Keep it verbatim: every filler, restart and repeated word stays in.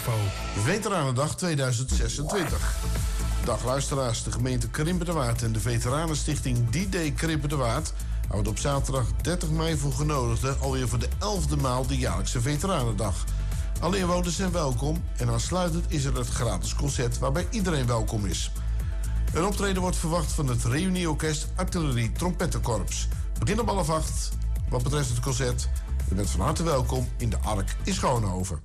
info. Veteranendag tweeduizend zesentwintig. Dag luisteraars, de gemeente Krimpen de Waard en de Veteranenstichting D-Day Krimpen de Waard houden op zaterdag dertig mei voor genodigden alweer voor de elfde maal de jaarlijkse Veteranendag. Alle inwoners zijn welkom en aansluitend is er het gratis concert waarbij iedereen welkom is. Een optreden wordt verwacht van het Reunieorkest Artillerie Trompettenkorps. Begin om half acht. Wat betreft het concert, u bent van harte welkom in de Ark in Schoonhoven.